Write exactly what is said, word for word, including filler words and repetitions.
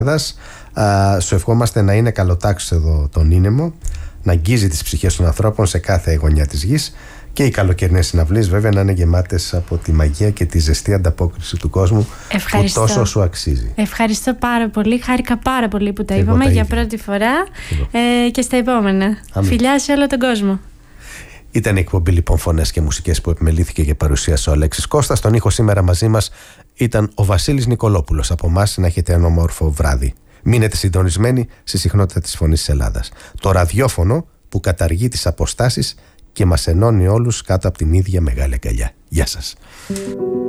Σου ευχόμαστε να είναι καλοτάξιο εδώ τον Ίνεμο, να αγγίζει τις ψυχές των ανθρώπων σε κάθε γωνιά της γης, και οι καλοκαιρινές συναυλίες βέβαια να είναι γεμάτες από τη μαγεία και τη ζεστή ανταπόκριση του κόσμου. Ευχαριστώ. Που τόσο σου αξίζει. Ευχαριστώ πάρα πολύ. Χάρηκα πάρα πολύ που τα Εγώ είπαμε τα για πρώτη φορά ε, και στα επόμενα. Αμήν. Φιλιά σε όλο τον κόσμο. Ήταν η εκπομπή λοιπόν Φωνές και Μουσικές που επιμελήθηκε και παρουσίασε ο Αλέξης Κώστας. Στον ήχο σήμερα μαζί μας ήταν ο Βασίλης Νικολόπουλος. Από εμάς να έχετε ένα όμορφο βράδυ. Μείνετε συντονισμένοι στη συχνότητα της Φωνής της Ελλάδας. Το ραδιόφωνο που καταργεί τις αποστάσεις και μας ενώνει όλους κάτω από την ίδια μεγάλη αγκαλιά. Γεια σας.